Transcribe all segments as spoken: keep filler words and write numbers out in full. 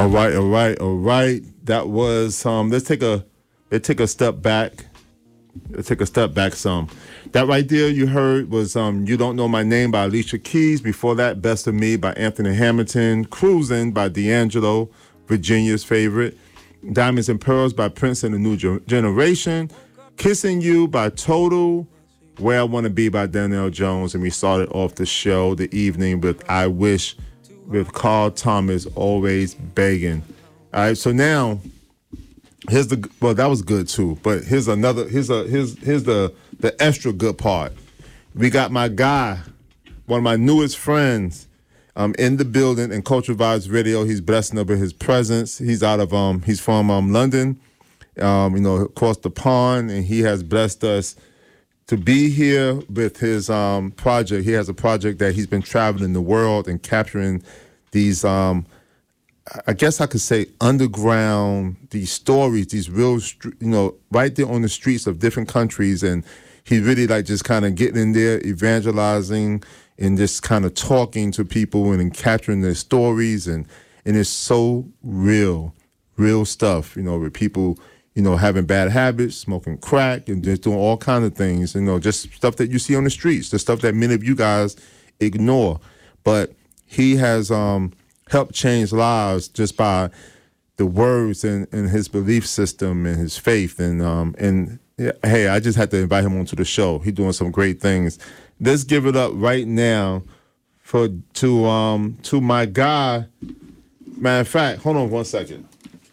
All right, all right, all right. That was um. Let's take a let's take a step back. Let's take a step back some. That right there you heard was um. You Don't Know My Name by Alicia Keys. Before that, Best of Me by Anthony Hamilton. Cruising by D'Angelo, Virginia's favorite. Diamonds and Pearls by Prince and the New Generation. Kissing You by Total. Where I Want to Be by Danielle Jones. And we started off the show, the evening, with I Wish with Carl Thomas, Always Begging. All right, so now here's the well, that was good too, but here's another here's a here's here's the the extra good part. We got my guy, one of my newest friends, um, in the building in Culture Vibes Radio. He's blessing us with his presence. He's out of um he's from um London, um, you know, across the pond, and he has blessed us to be here with his um, project. He has a project that he's been traveling the world and capturing these, um, I guess I could say, underground, these stories, these real, you know, right there on the streets of different countries. And he really like just kind of getting in there, evangelizing and just kind of talking to people and, and capturing their stories. And, and it's so real, real stuff, you know, with people, you know, having bad habits, smoking crack, and just doing all kinds of things, you know, just stuff that you see on the streets, the stuff that many of you guys ignore. But he has um, helped change lives just by the words and, and his belief system and his faith. And, um, and yeah, hey, I just had to invite him onto the show. He's doing some great things. Let's give it up right now for to um, to my guy. Matter of fact, hold on one second.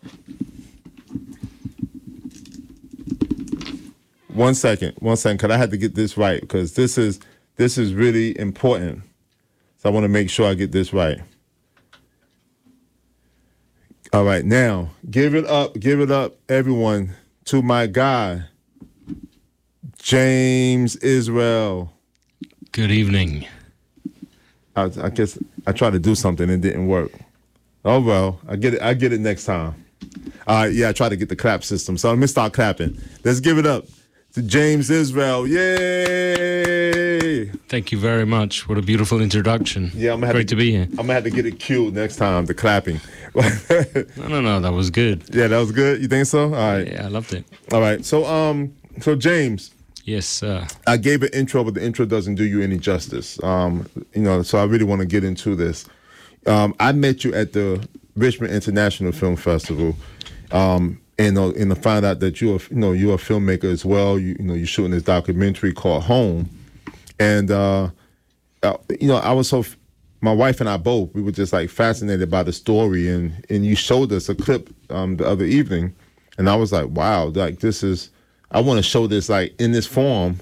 One second, one second, because I had to get this right, because this is this is really important. So I want to make sure I get this right. All right, now, give it up, give it up, everyone, to my guy, James Israel. Good evening. I, I guess I tried to do something and it didn't work. Oh, well, I get it, I get it next time. All right, yeah, I tried to get the clap system, so let me start clapping. Let's give it up to James Israel. Yay! Thank you very much. What a beautiful introduction. Yeah, I'm gonna have Great to, to be here. I'm gonna have to get it cued next time, the clapping. no, no, no, that was good. Yeah, that was good. You think so? All right. Yeah, I loved it. All right. So, um, so James. Yes, sir. I gave an intro, but the intro doesn't do you any justice. Um, you know, so I really want to get into this. Um, I met you at the Richmond International Film Festival. Um, And uh, and to find out that you're you know you're a filmmaker as well. You you know you're shooting this documentary called Home, and uh, uh, you know I was so my wife and I both we were just like fascinated by the story, and and you showed us a clip um, the other evening, and I was like, wow, like this is I want to show this like in this form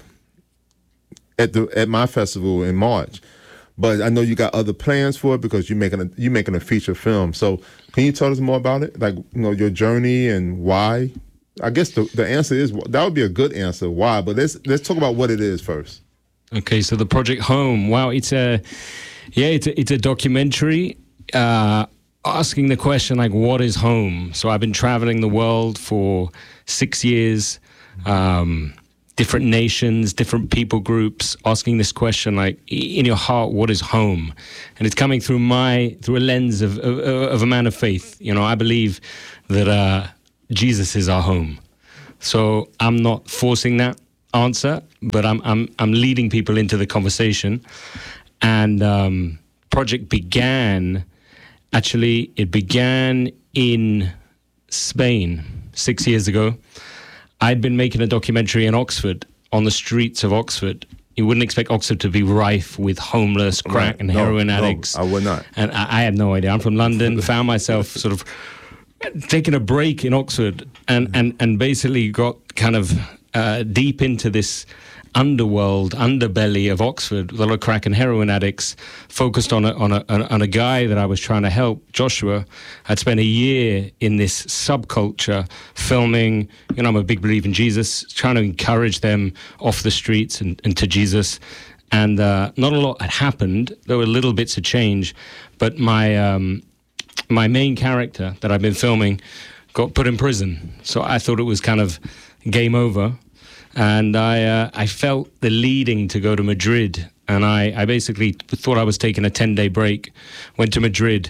at the at my festival in March. But I know you got other plans for it because you're making a you're making a feature film. So can you tell us more about it? Like, you know, your journey and why? I guess the, the answer is that would be a good answer. Why? But let's let's talk about what it is first. Okay, so the Project Home. Wow, it's a yeah, it's a, it's a documentary uh, asking the question like, what is home? So I've been traveling the world for six years. Um, different nations, different people groups, asking this question, like, in your heart, what is home? And it's coming through my, through a lens of, of, of a man of faith. You know, I believe that uh, Jesus is our home. So I'm not forcing that answer, but I'm I'm I'm leading people into the conversation. And um, project began, actually, it began in Spain six years ago. I'd been making a documentary in Oxford, on the streets of Oxford. You wouldn't expect Oxford to be rife with homeless, crack right. and no, heroin no, addicts. I would not. And I, I had no idea. I'm from London, found myself sort of taking a break in Oxford and, and, and basically got kind of uh, deep into this underworld, underbelly of Oxford, with a lot of crack and heroin addicts, focused on a, on a on a guy that I was trying to help, Joshua. I'd spent a year in this subculture filming. You know, I'm a big believer in Jesus, trying to encourage them off the streets and, and to Jesus. And uh, not a lot had happened. There were little bits of change, but my um, my main character that I've been filming got put in prison. So I thought it was kind of game over. And I uh, I felt the leading to go to Madrid. And I, I basically thought I was taking a ten-day break, went to Madrid,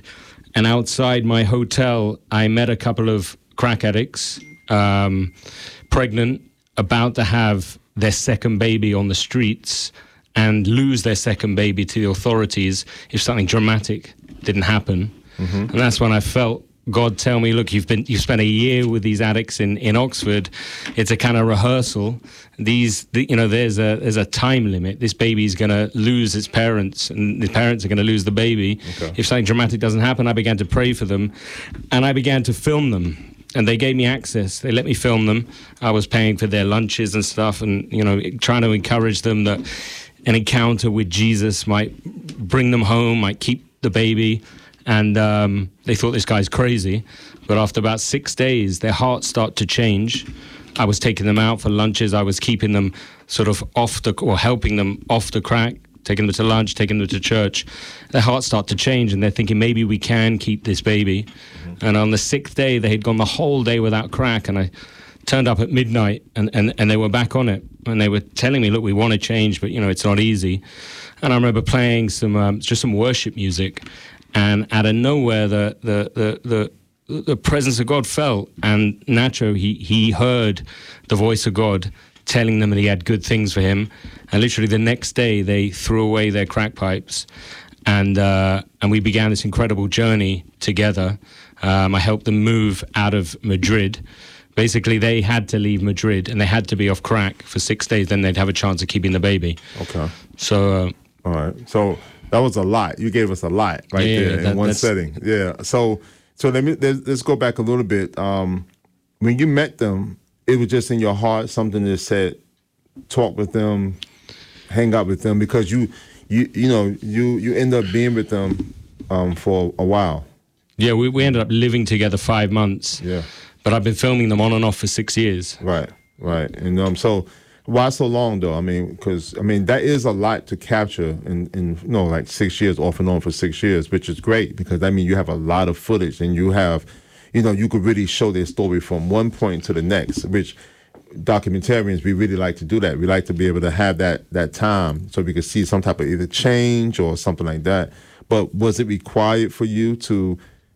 and outside my hotel, I met a couple of crack addicts, um, pregnant, about to have their second baby on the streets and lose their second baby to the authorities if something dramatic didn't happen. Mm-hmm. And that's when I felt God tell me, look, you've been you've spent a year with these addicts in, in Oxford. It's a kind of rehearsal. These, the, you know, there's a there's a time limit. This baby's going to lose its parents, and the parents are going to lose the baby. Okay. If something dramatic doesn't happen, I began to pray for them, and I began to film them. And they gave me access. They let me film them. I was paying for their lunches and stuff, and you know, trying to encourage them that an encounter with Jesus might bring them home, might keep the baby. And um, they thought this guy's crazy. But after about six days, their hearts start to change. I was taking them out for lunches. I was keeping them sort of off the, or helping them off the crack, taking them to lunch, taking them to church. Their hearts start to change, and they're thinking, maybe we can keep this baby. Mm-hmm. And on the sixth day, they had gone the whole day without crack. And I turned up at midnight, and, and, and they were back on it. And they were telling me, look, we want to change, but, you know, it's not easy. And I remember playing some, um, just some worship music. And out of nowhere, the the, the the the presence of God fell. And Nacho, he he heard the voice of God telling them that he had good things for him. And literally the next day, they threw away their crack pipes, and uh, and we began this incredible journey together. Um, I helped them move out of Madrid. Basically, they had to leave Madrid, and they had to be off crack for six days. Then they'd have a chance of keeping the baby. Okay. So. Uh, All right. So. That was a lot. You gave us a lot right yeah, there that, in one setting. Yeah. So, so let me let's, let's go back a little bit. Um, when you met them, it was just in your heart something that said, talk with them, hang out with them, because you, you, you know, you you end up being with them um, for a while. Yeah, we we ended up living together five months. Yeah. But I've been filming them on and off for six years. Right. Right. And um, so. Why so long, though? I mean, because, I mean, that is a lot to capture in, in, you know, like six years, off and on for six years, which is great because that means you have a lot of footage and you have, you know, you could really show their story from one point to the next, which documentarians, we really like to do that. We like to be able to have that that time so we could see some type of either change or something like that. But was it required for you to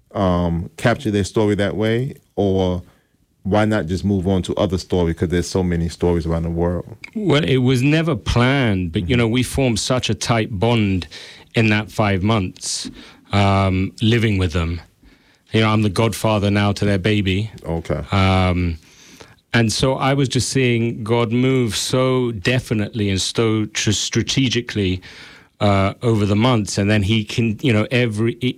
um, capture their story that way, or why not just move on to other stories, because there's so many stories around the world? Well, it was never planned, but, you know, we formed such a tight bond in that five months um, living with them. You know, I'm the godfather now to their baby. Okay. Um, and so I was just seeing God move so definitely and so tr- strategically uh, over the months. And then he can, you know, every... He,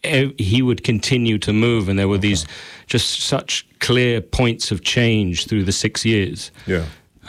he would continue to move, and there were okay. these just such clear points of change through the six years. Yeah.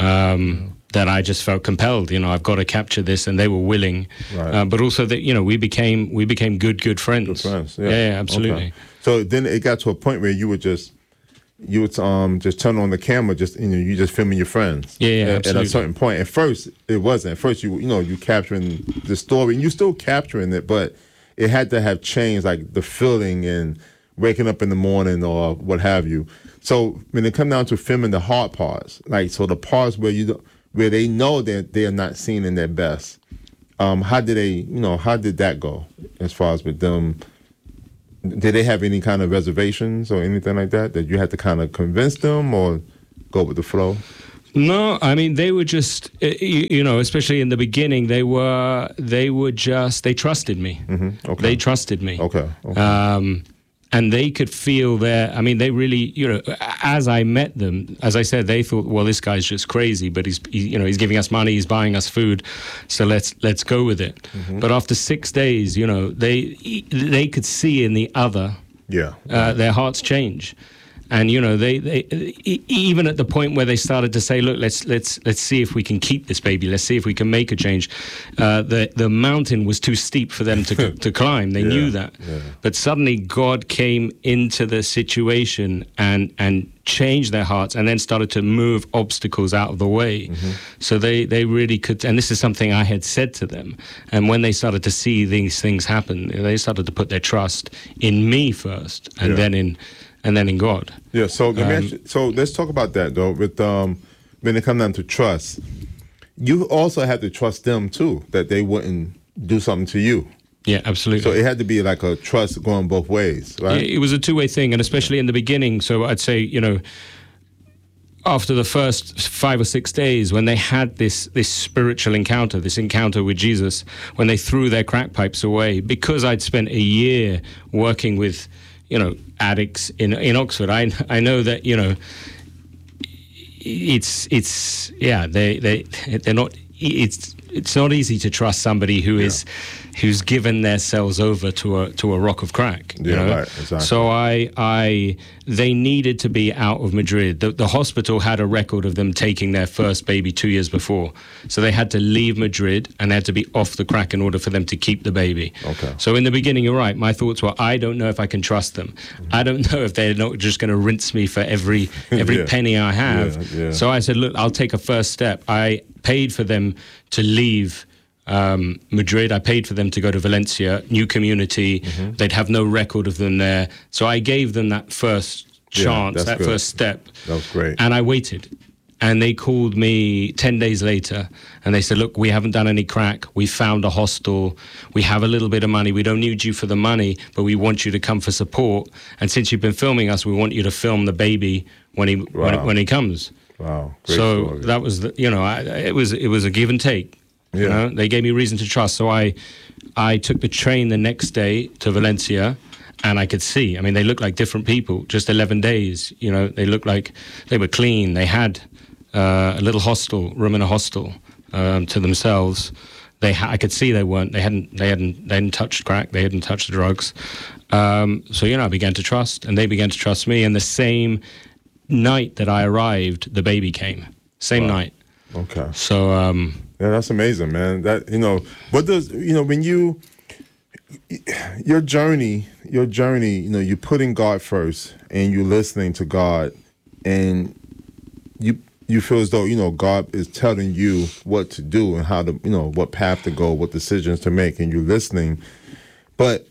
Um, yeah. That I just felt compelled. You know, I've got to capture this, and they were willing. Right. Uh, but also that, you know, we became we became good good friends. Good friends. Yeah, yeah, yeah absolutely. Okay. So then it got to a point where you would just you would um just turn on the camera, just you know, you just filming your friends. Yeah, yeah, at, absolutely. At a certain point. At first, it wasn't. At first, you you know, you capturing the story, and you still capturing it, but it had to have changed, like the feeling and waking up in the morning or what have you. So when it comes down to filming the hard parts, like so the parts where you where they know that they are not seen in their best, um, how did they, you know, how did that go as far as with them? Did they have any kind of reservations or anything like that that you had to kind of convince them or go with the flow? No, I mean, they were just, you, you know, especially in the beginning, they were, they were just, they trusted me. Mm-hmm. Okay. They trusted me. Okay. okay. Um, and they could feel their, I mean, they really, you know, as I met them, as I said, they thought, well, this guy's just crazy, but he's, he, you know, he's giving us money, he's buying us food, so let's let's go with it. Mm-hmm. But after six days, you know, they they could see in the other, yeah, uh, their hearts change. And you know, they, they even at the point where they started to say, "Look, let's let's let's see if we can keep this baby. Let's see if we can make a change." Uh, the the mountain was too steep for them to to climb. They yeah, knew that. Yeah. But suddenly, God came into the situation and and changed their hearts, and then started to move obstacles out of the way. Mm-hmm. So they they really could. And this is something I had said to them. And when they started to see these things happen, they started to put their trust in me first, and yeah. then in. And then in God. Yeah. So let me um, ask you, so let's talk about that though. With um, when it comes down to trust, you also have to trust them too, that they wouldn't do something to you. Yeah, absolutely. So it had to be like a trust going both ways, right? It, it was a two-way thing, and especially in the beginning. So I'd say, you know, after the first five or six days, when they had this this spiritual encounter, this encounter with Jesus, when they threw their crack pipes away, because I'd spent a year working with, you know, addicts in in Oxford, I I know that, you know, it's it's yeah they they they're not it's it's not easy to trust somebody who yeah. is who's given themselves over to a to a rock of crack. You yeah, know? right, exactly. So I I they needed to be out of Madrid. The, the hospital had a record of them taking their first baby two years before, so they had to leave Madrid and they had to be off the crack in order for them to keep the baby. Okay. So in the beginning, you're right. My thoughts were, I don't know if I can trust them. Mm-hmm. I don't know if they're not just going to rinse me for every every yeah. penny I have. Yeah, yeah. So I said, look, I'll take a first step. I paid for them to leave um, Madrid. I paid for them to go to Valencia, new community. Mm-hmm. They'd have no record of them there. So I gave them that first chance, yeah, that good. first step. That was great. And I waited. And they called me ten days later and they said, look, we haven't done any crack. We found a hostel. We have a little bit of money. We don't need you for the money, but we want you to come for support. And since you've been filming us, we want you to film the baby when he wow. when, when he comes. Wow. Great so story. that was, the, you know, I, it was it was a give and take. Yeah. You know, they gave me reason to trust. So I, I took the train the next day to Valencia, and I could see. I mean, they looked like different people. Just eleven days. You know, they looked like they were clean. They had uh, a little hostel room in a hostel um, to themselves. They, ha- I could see they weren't. They hadn't. They hadn't. They hadn't touched crack. They hadn't touched the drugs. Um, so you know, I began to trust, and they began to trust me. And the same night that I arrived, the baby came. Same wow. night. Okay. So um, yeah, that's amazing, man. That you know, what does you know when you your journey, your journey, you know, you're putting God first, and you're listening to God, and you you feel as though you know God is telling you what to do and how to you know what path to go, what decisions to make, and you're listening. But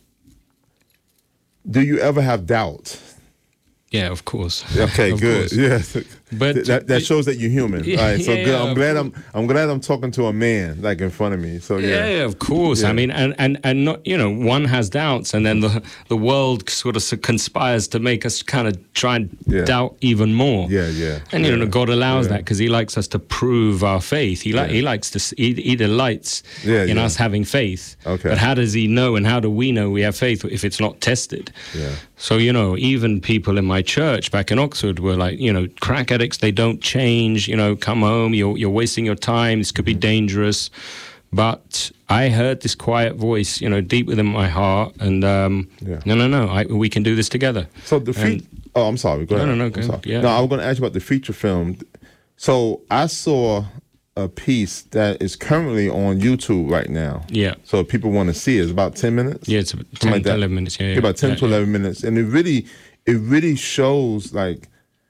do you ever have doubts? Yeah, of course. Okay, of good. Course. Yes, but that that shows that you're human. Yeah, All right, so yeah, good. I'm yeah, glad I'm I'm glad I'm talking to a man like in front of me. So yeah, yeah, of course. Yeah. I mean, and, and and not you know, one has doubts, and then the the world sort of conspires to make us kind of try and yeah. doubt even more. Yeah, yeah. And you yeah. know, God allows yeah. that because He likes us to prove our faith. He like yeah. He likes to he, he delights yeah, in yeah. us having faith. Okay. But how does He know, and how do we know we have faith if it's not tested? Yeah. So, you know, even people in my church back in Oxford were like, you know, crack addicts, they don't change, you know, come home, you're, you're wasting your time, this could be dangerous. But I heard this quiet voice, you know, deep within my heart, and um, yeah. no, no, no, I, we can do this together. So the fe- oh, I'm sorry, go no, ahead. No, no, no, go yeah. No, I was going to ask you about the feature film. So I saw a piece that is currently on YouTube right now. Yeah. So if people want to see it, it's about ten minutes. Yeah, it's about ten like to eleven minutes. Yeah, yeah. About ten yeah, to eleven yeah. minutes, and it really, it really shows like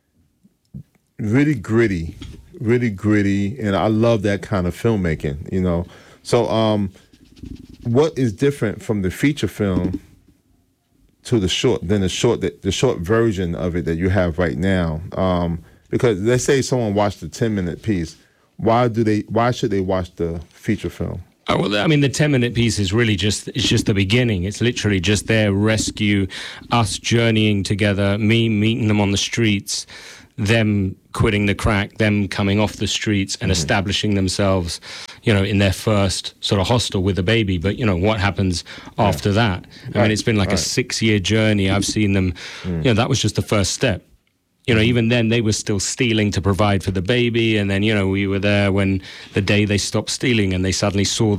really gritty, really gritty, and I love that kind of filmmaking. You know, so um, what is different from the feature film to the short than the short the, the short version of it that you have right now? Um, because let's say someone watched a ten minute piece. Why do they? Why should they watch the feature film? Oh, well, I mean, the ten-minute piece is really just, it's just the beginning. It's literally just their rescue, us journeying together, me meeting them on the streets, them quitting the crack, them coming off the streets and mm-hmm. establishing themselves, you know, in their first sort of hostel with a baby. But, you know, what happens yeah. after that? I right. mean, it's been like right. a six-year journey. I've seen them, mm. you know, that was just the first step. You know, even then they were still stealing to provide for the baby. And then, you know, we were there when the day they stopped stealing and they suddenly saw the